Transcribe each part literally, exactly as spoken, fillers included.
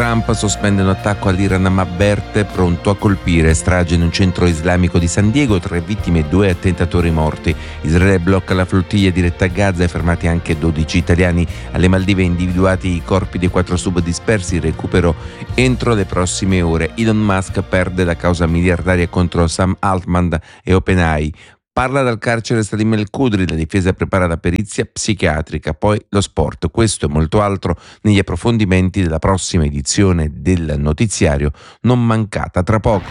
Trump sospende un attacco all'Iran ma avverte pronto a colpire. Strage in un centro islamico di San Diego, tre vittime e due attentatori morti. Israele blocca la flottiglia diretta a Gaza e fermati anche dodici italiani. Alle Maldive individuati i corpi dei quattro sub dispersi, recupero entro le prossime ore. Elon Musk perde la causa miliardaria contro Sam Altman e OpenAI. Parla dal carcere Salim El-Khudri, la difesa prepara la perizia psichiatrica, poi lo sport. Questo e molto altro negli approfondimenti della prossima edizione del notiziario, non mancata tra poco.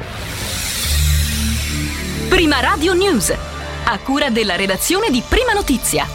Prima Radio News, a cura della redazione di Prima Notizia.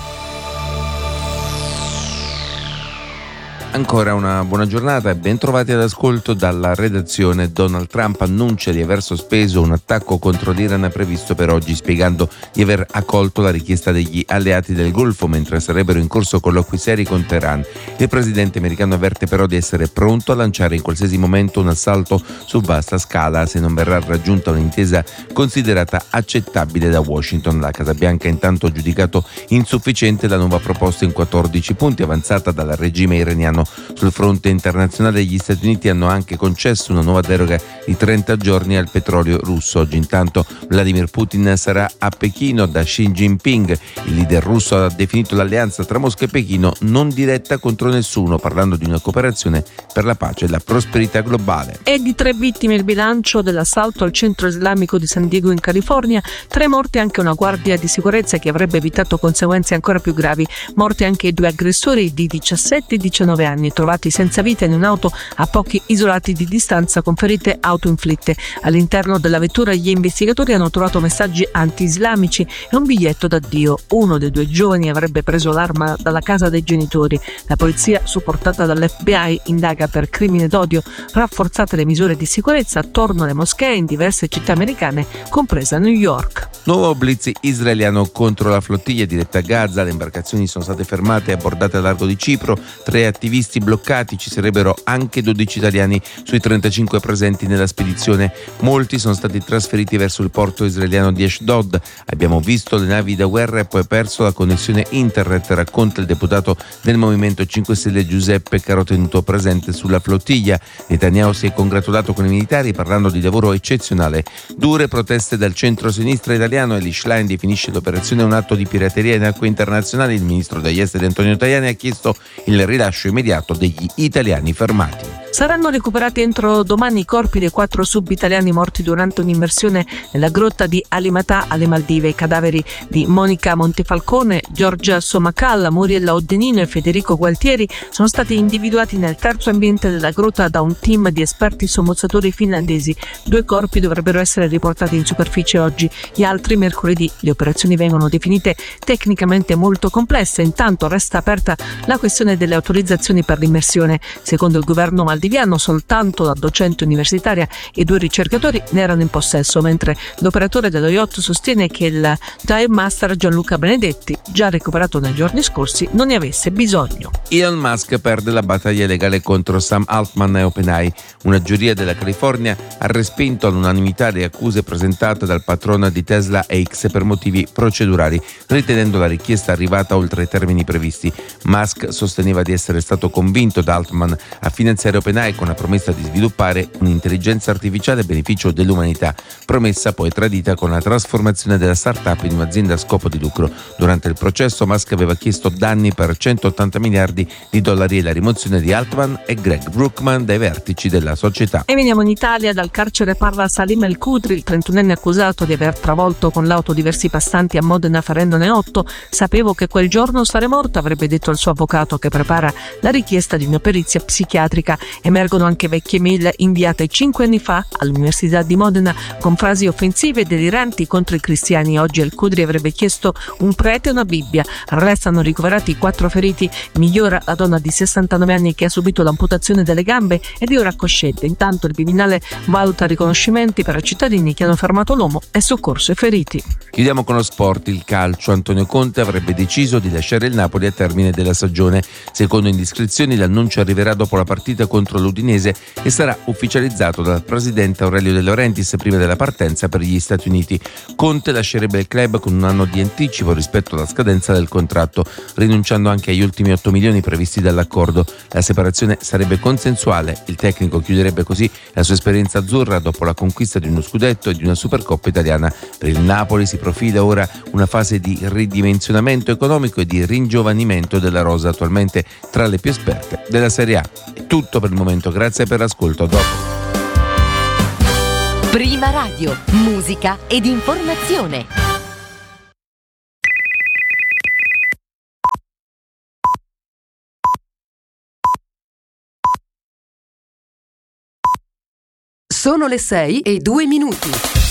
Ancora una buona giornata e ben trovati ad ascolto dalla redazione. Donald Trump annuncia di aver sospeso un attacco contro l'Iran previsto per oggi, spiegando di aver accolto la richiesta degli alleati del Golfo mentre sarebbero in corso colloqui seri con Teheran. Il presidente americano avverte però di essere pronto a lanciare in qualsiasi momento un assalto su vasta scala se non verrà raggiunta un'intesa considerata accettabile da Washington. La Casa Bianca ha intanto giudicato insufficiente la nuova proposta in quattordici punti avanzata dal regime iraniano. Sul fronte internazionale gli Stati Uniti hanno anche concesso una nuova deroga di trenta giorni al petrolio russo. Oggi intanto Vladimir Putin sarà a Pechino da Xi Jinping. Il leader russo ha definito l'alleanza tra Mosca e Pechino non diretta contro nessuno, parlando di una cooperazione per la pace e la prosperità globale. È di tre vittime il bilancio dell'assalto al centro islamico di San Diego in California, tre morti anche una guardia di sicurezza che avrebbe evitato conseguenze ancora più gravi. Morti anche i due aggressori di diciassette e diciannove anni, trovati senza vita in un'auto a pochi isolati di distanza con ferite autoinflitte. All'interno della vettura gli investigatori hanno trovato messaggi anti-islamici e un biglietto d'addio. Uno dei due giovani avrebbe preso l'arma dalla casa dei genitori. La polizia, supportata dall'F B I, indaga per crimine d'odio. Rafforzate le misure di sicurezza attorno alle moschee in diverse città americane, compresa New York. Nuovo blitz israeliano contro la flottiglia diretta a Gaza. Le imbarcazioni sono state fermate e abbordate a largo di Cipro. Tre attivisti bloccati, ci sarebbero anche dodici italiani sui trentacinque presenti nella spedizione. Molti sono stati trasferiti verso il porto israeliano di Ashdod. Abbiamo visto le navi da guerra e poi perso la connessione internet, racconta il deputato del Movimento cinque Stelle Giuseppe Caro, tenuto presente sulla flottiglia. Netanyahu si è congratulato con i militari parlando di lavoro eccezionale. Dure proteste dal centro-sinistra italiano. Eli Schlein definisce l'operazione un atto di pirateria in acque internazionali. Il ministro degli esteri Antonio Tajani ha chiesto il rilascio immediato degli italiani fermati. Saranno recuperati entro domani i corpi dei quattro sub italiani morti durante un'immersione nella grotta di Alimatà alle Maldive. I cadaveri di Monica Montefalcone, Giorgia Somacalla, Muriella Oddenino e Federico Gualtieri sono stati individuati nel terzo ambiente della grotta da un team di esperti sommozzatori finlandesi. Due corpi dovrebbero essere riportati in superficie oggi, gli altri mercoledì. Le operazioni vengono definite tecnicamente molto complesse. Intanto resta aperta la questione delle autorizzazioni per l'immersione. Secondo il governo maldiviano, soltanto la docente universitaria e due ricercatori ne erano in possesso, mentre l'operatore dello yacht sostiene che il dive master Gianluca Benedetti, già recuperato nei giorni scorsi, non ne avesse bisogno. Elon Musk perde la battaglia legale contro Sam Altman e OpenAI. Una giuria della California ha respinto all'unanimità le accuse presentate dal patrono di Tesla X per motivi procedurali, ritenendo la richiesta arrivata oltre i termini previsti. Musk sosteneva di essere stato convinto da Altman a finanziare OpenAI con la promessa di sviluppare un'intelligenza artificiale a beneficio dell'umanità, promessa poi tradita con la trasformazione della startup in un'azienda a scopo di lucro. Durante il processo Musk aveva chiesto danni per centottanta miliardi di dollari e la rimozione di Altman e Greg Brookman dai vertici della società. E veniamo in Italia. Dal carcere parla Salim El-Khudri, il trentunenne accusato di aver travolto con l'auto diversi passanti a Modena ferendone otto. Sapevo che quel giorno sarei morto, avrebbe detto il suo avvocato che prepara la richiesta di una perizia psichiatrica. Emergono anche vecchie mail inviate cinque anni fa all'Università di Modena con frasi offensive e deliranti contro i cristiani. Oggi El-Khudri avrebbe chiesto un prete e una Bibbia. Restano ricoverati quattro feriti. Migliora la donna di sessantanove anni che ha subito l'amputazione delle gambe ed è ora cosciente. Intanto il Viminale valuta riconoscimenti per i cittadini che hanno fermato l'uomo e soccorso i feriti. Chiudiamo con lo sport, il calcio. Antonio Conte avrebbe deciso di lasciare il Napoli a termine della stagione. Secondo indiscrezioni l'annuncio arriverà dopo la partita contro contro l'Udinese e sarà ufficializzato dal presidente Aurelio De Laurentiis prima della partenza per gli Stati Uniti. Conte lascerebbe il club con un anno di anticipo rispetto alla scadenza del contratto, rinunciando anche agli ultimi otto milioni previsti dall'accordo. La separazione sarebbe consensuale, il tecnico chiuderebbe così la sua esperienza azzurra dopo la conquista di uno scudetto e di una Supercoppa italiana. Per il Napoli si profila ora una fase di ridimensionamento economico e di ringiovanimento della rosa, attualmente tra le più esperte della Serie A. È tutto per il momento, grazie per l'ascolto, a dopo. Prima Radio, musica ed informazione. Sono le sei e due minuti.